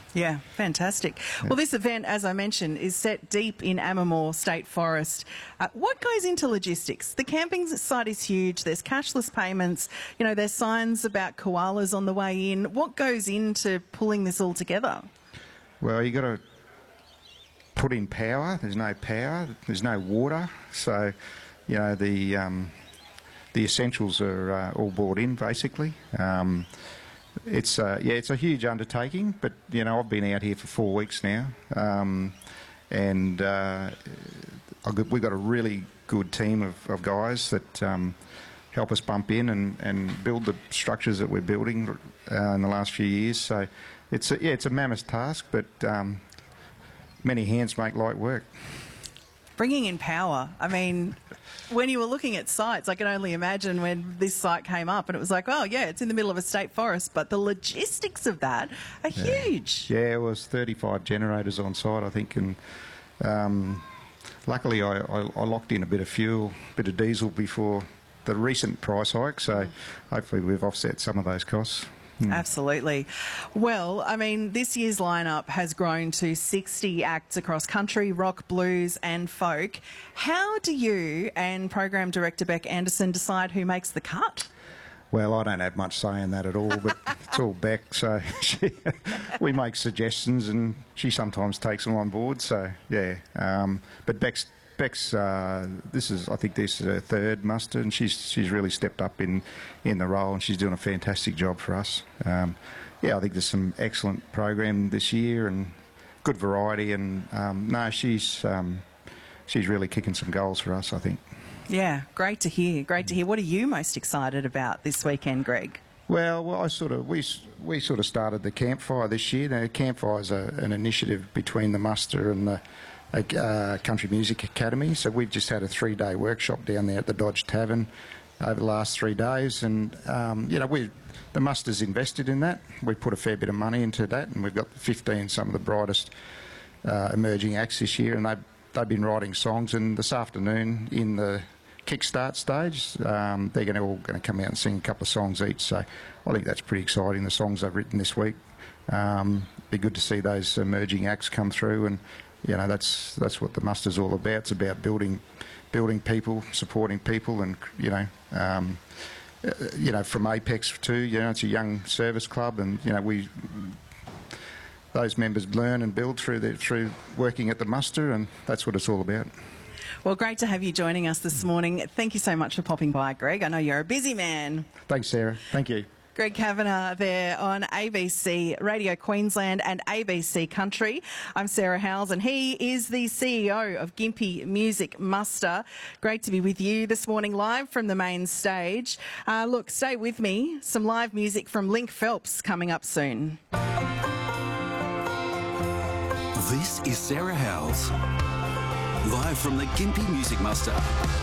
Yeah, fantastic. Well, this event, as I mentioned, is set deep in Ammermoor State Forest. What goes into logistics? The camping site is huge. There's cashless payments. You know, there's signs about koalas on the way in. What goes into pulling this all together? Well, you got to put in power. There's no power. There's no water. So, you know, the essentials are all brought in, basically. It's a huge undertaking, but you know, I've been out here for 4 weeks now, and we've got a really good team of guys that help us bump in and build the structures that we're building in the last few years. So it's a mammoth task, but many hands make light work. Bringing in power. I mean, when you were looking at sites, I can only imagine when this site came up and it was like, oh, yeah, it's in the middle of a state forest, but the logistics of that are huge. Yeah, it was 35 generators on site, I think, and luckily I locked in a bit of fuel, a bit of diesel before the recent price hike, so hopefully we've offset some of those costs. Absolutely. Well, I mean, this year's lineup has grown to 60 acts across country, rock, blues and folk. How do you and Program Director Beck Anderson decide who makes the cut? Well, I don't have much say in that at all, but it's all Beck, so we make suggestions and she sometimes takes them on board, so yeah. But Beck's I think this is her third muster, and she's really stepped up in the role, and she's doing a fantastic job for us. I think there's some excellent program this year and good variety, and she's really kicking some goals for us, I think. Yeah, great to hear. Great to hear. What are you most excited about this weekend, Greg? Well, we sort of started the campfire this year. The campfire is an initiative between the muster and the Country Music Academy. So we've just had a 3-day workshop down there at the Dodge Tavern over the last 3 days, and the muster's invested in that. We put a fair bit of money into that, and we've got some of the brightest emerging acts this year, and they've been writing songs. And this afternoon in the kickstart stage, they're all going to come out and sing a couple of songs each. So I think that's pretty exciting. The songs they've written this week. Be good to see those emerging acts come through, and you know, that's what the muster's all about. It's about building people, supporting people, and from Apex too. You know, it's a young service club, and you know, those members learn and build through working at the muster, and that's what it's all about. Well, great to have you joining us this morning. Thank you so much for popping by, Greg. I know you're a busy man. Thanks, Sarah. Thank you. Greg Kavanagh there on ABC Radio Queensland and ABC Country. I'm Sarah Howes, and he is the CEO of Gympie Music Muster. Great to be with you this morning live from the main stage. Look, stay with me. Some live music from Link Phelps coming up soon. This is Sarah Howes, live from the Gympie Music Muster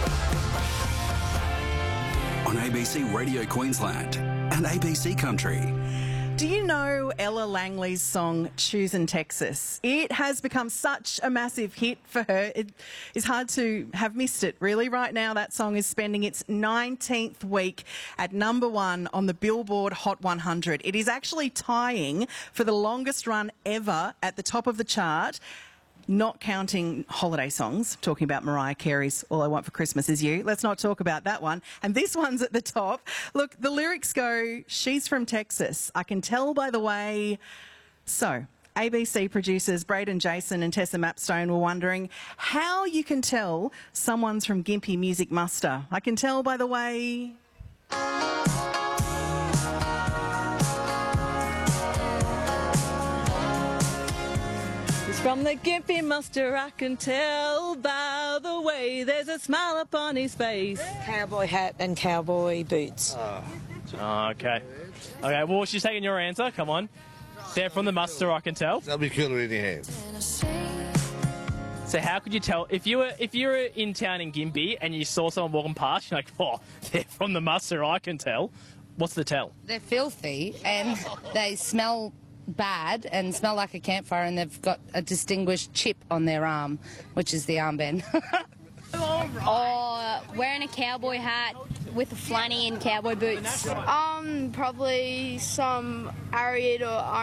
on ABC Radio Queensland and ABC Country. Do you know Ella Langley's song Choosin' Texas? It has become such a massive hit for her. It is hard to have missed it, really. Right now, that song is spending its 19th week at #1 on the Billboard Hot 100. It is actually tying for the longest run ever at the top of the chart, not counting holiday songs, talking about Mariah Carey's All I Want for Christmas Is You. Let's not talk about that one. And this one's at the top. Look, the lyrics go, she's from Texas. I can tell by the way. So, ABC producers Braden Jason and Tessa Mapstone were wondering how you can tell someone's from Gympie Music Muster. I can tell by the way. From the Gympie Muster, I can tell by the way there's a smile upon his face. Cowboy hat and cowboy boots. Oh, okay. Okay, well, she's taking your answer. Come on. They're from the muster, I can tell. That'll be cooler in your hands. So how could you tell if you were in town in Gympie and you saw someone walking past, you're like, oh, they're from the muster, I can tell. What's the tell? They're filthy and they smell bad and smell like a campfire, and they've got a distinguished chip on their arm, which is the armband. Or wearing a cowboy hat with a flanny and cowboy boots. Probably some Ariat or